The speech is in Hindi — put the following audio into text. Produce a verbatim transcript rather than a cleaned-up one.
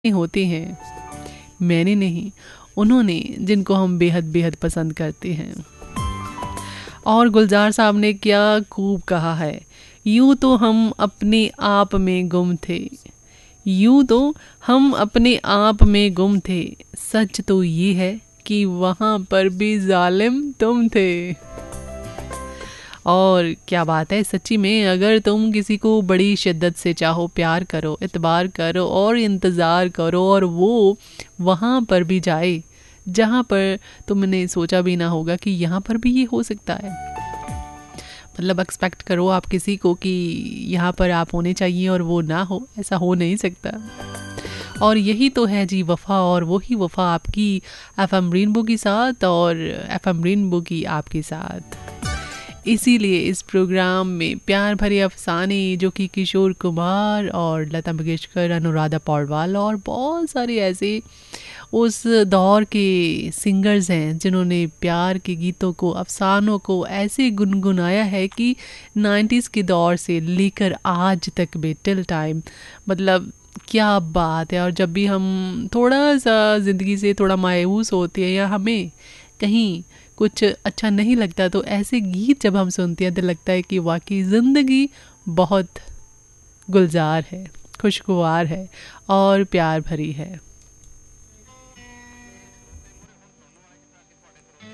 होते हैं, मैंने नहीं, उन्होंने, जिनको हम बेहद बेहद पसंद करते हैं। और गुलजार साहब ने क्या खूब कहा है, यूं तो हम अपने आप में गुम थे, यूं तो हम अपने आप में गुम थे, सच तो ये है कि वहाँ पर भी जालिम तुम थे। और क्या बात है, सच्ची में अगर तुम किसी को बड़ी शिद्दत से चाहो, प्यार करो, इतबार करो और इंतज़ार करो, और वो वहाँ पर भी जाए जहाँ पर तुमने सोचा भी ना होगा कि यहाँ पर भी ये हो सकता है। मतलब एक्सपेक्ट करो आप किसी को कि यहाँ पर आप होने चाहिए और वो ना हो, ऐसा हो नहीं सकता। और यही तो है जी वफ़ा, और वही वफ़ा आपकी एफ एम रेनबो के साथ और एफ एम रेनबो की आपके साथ। इसीलिए इस प्रोग्राम में प्यार भरे अफसाने, जो कि किशोर कुमार और लता मंगेशकर, अनुराधा पौडवाल और बहुत सारे ऐसे उस दौर के सिंगर्स हैं जिन्होंने प्यार के गीतों को, अफसानों को ऐसे गुनगुनाया है कि नाइन्टीज़ के दौर से लेकर आज तक भी टिल टाइम, मतलब क्या बात है। और जब भी हम थोड़ा सा ज़िंदगी से थोड़ा मायूस होते हैं या हमें कहीं कुछ अच्छा नहीं लगता, तो ऐसे गीत जब हम सुनते हैं तो लगता है कि वाकई ज़िंदगी बहुत गुलजार है, खुशगवार है और प्यार भरी है।